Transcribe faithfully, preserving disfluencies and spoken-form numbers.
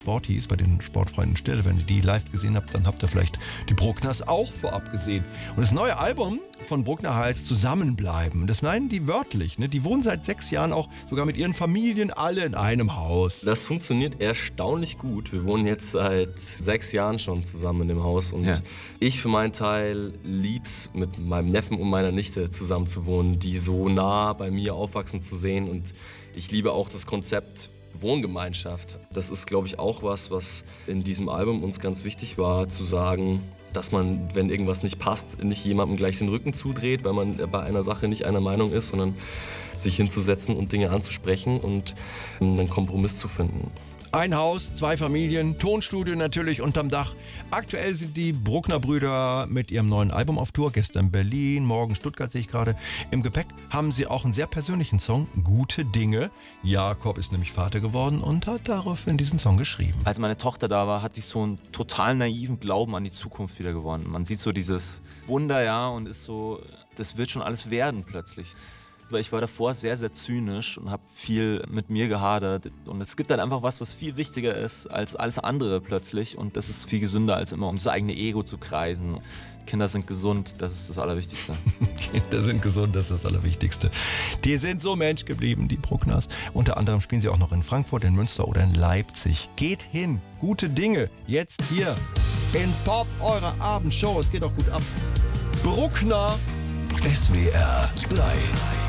Sporties bei den Sportfreunden Still. Wenn ihr die live gesehen habt, dann habt ihr vielleicht die Bruckners auch vorab gesehen. Und das neue Album von Bruckner heißt Zusammenbleiben. Das meinen die wörtlich. Ne? Die wohnen seit sechs Jahren auch sogar mit ihren Familien alle in einem Haus. Das funktioniert erstaunlich gut. Wir wohnen jetzt seit sechs Jahren schon zusammen in dem Haus. Und ja. ich für meinen Teil lieb's, mit meinem Neffen und meiner Nichte zusammen zu wohnen, die so nah bei mir aufwachsen zu sehen. Und ich liebe auch das Konzept Wohngemeinschaft. Das ist, glaube ich, auch was, was in diesem Album uns ganz wichtig war, zu sagen, dass man, wenn irgendwas nicht passt, nicht jemandem gleich den Rücken zudreht, weil man bei einer Sache nicht einer Meinung ist, sondern sich hinzusetzen und Dinge anzusprechen und einen Kompromiss zu finden. Ein Haus, zwei Familien, Tonstudio natürlich unterm Dach. Aktuell sind die Bruckner-Brüder mit ihrem neuen Album auf Tour. Gestern Berlin, morgen Stuttgart sehe ich gerade. Im Gepäck haben sie auch einen sehr persönlichen Song, Gute Dinge. Jakob ist nämlich Vater geworden und hat daraufhin diesen Song geschrieben. Als meine Tochter da war, hatte ich so einen total naiven Glauben an die Zukunft wieder gewonnen. Man sieht so dieses Wunder, ja, und ist so, das wird schon alles werden plötzlich. Weil ich war davor sehr, sehr zynisch und habe viel mit mir gehadert. Und es gibt halt einfach was, was viel wichtiger ist als alles andere plötzlich. Und das ist viel gesünder, als immer um das eigene Ego zu kreisen. Kinder sind gesund, das ist das Allerwichtigste. Kinder sind gesund, das ist das Allerwichtigste. Die sind so Mensch geblieben, die Bruckners. Unter anderem spielen sie auch noch in Frankfurt, in Münster oder in Leipzig. Geht hin, gute Dinge, jetzt hier in Pop, eurer Abendshow. Es geht auch gut ab. Bruckner. S W R drei.